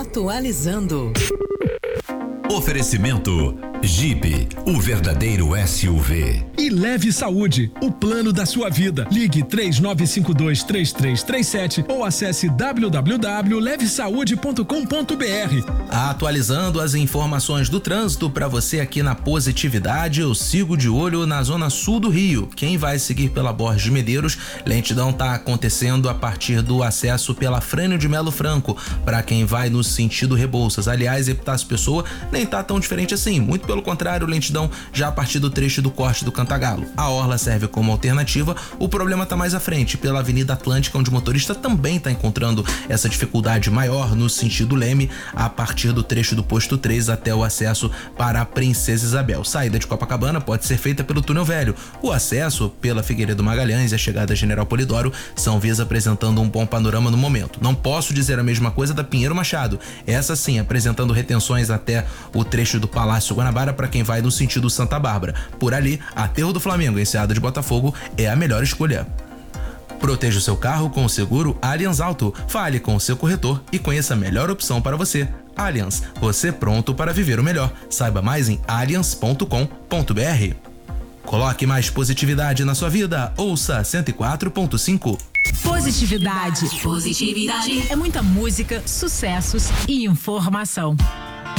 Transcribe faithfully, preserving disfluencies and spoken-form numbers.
Atualizando. Oferecimento Jeep, o verdadeiro S U V. E Leve Saúde, o plano da sua vida. Ligue três nove cinco dois, três três três sete ou acesse w w w ponto leve saúde ponto com ponto b r. Atualizando as informações do trânsito para você aqui na Positividade, eu sigo de olho na zona sul do Rio. Quem vai seguir pela Borges de Medeiros, lentidão tá acontecendo a partir do acesso pela Frânio de Melo Franco, para quem vai no sentido Rebouças. Aliás, Epitácio Pessoa nem tá tão diferente assim, muito pelo contrário, lentidão já a partir do trecho do corte do Cantagalo. A orla serve como alternativa, o problema tá mais à frente, pela Avenida Atlântica, onde o motorista também tá encontrando essa dificuldade maior no sentido Leme, a partir do trecho do posto três até o acesso para a Princesa Isabel. Saída de Copacabana pode ser feita pelo Túnel Velho. O acesso pela Figueiredo Magalhães e a chegada a General Polidoro são vias apresentando um bom panorama no momento. Não posso dizer a mesma coisa da Pinheiro Machado, essa sim apresentando retenções até o trecho do Palácio Guanabara para quem vai no sentido Santa Bárbara. Por ali, Aterro do Flamengo, Enseada de Botafogo é a melhor escolha. Proteja o seu carro com o seguro Allianz Auto. Fale com o seu corretor e conheça a melhor opção para você. Allianz, você pronto para viver o melhor. Saiba mais em allianz ponto com ponto b r. Coloque mais positividade na sua vida. Ouça cento e quatro ponto cinco. Positividade. Positividade. É muita música, sucessos e informação.